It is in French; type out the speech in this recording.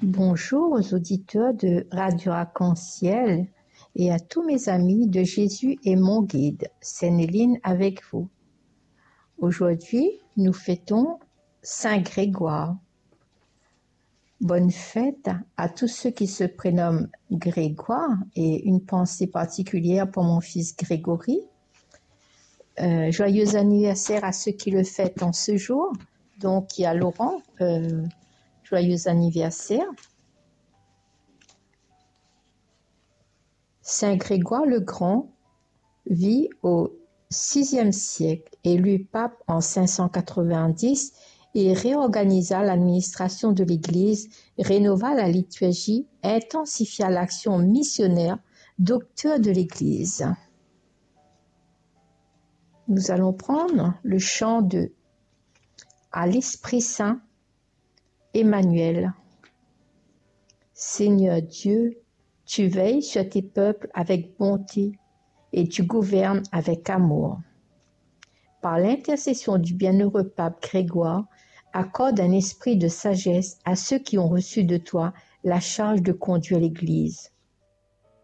Bonjour aux auditeurs de Radio Arc-en-Ciel et à tous mes amis de Jésus et mon guide, Sénéline avec vous. Aujourd'hui, nous fêtons Saint Grégoire. Bonne fête à tous ceux qui se prénomment Grégoire et une pensée particulière pour mon fils Grégory. Joyeux anniversaire à ceux qui le fêtent en ce jour. Donc, il y a Laurent, joyeux anniversaire. Saint Grégoire le Grand vit au VIe siècle, élu pape en 590 et réorganisa l'administration de l'Église, rénova la liturgie, intensifia l'action missionnaire, docteur de l'Église. Nous allons prendre le chant de À l'Esprit Saint, Emmanuel. Seigneur Dieu, tu veilles sur tes peuples avec bonté et tu gouvernes avec amour. Par l'intercession du bienheureux pape Grégoire, accorde un esprit de sagesse à ceux qui ont reçu de toi la charge de conduire l'Église.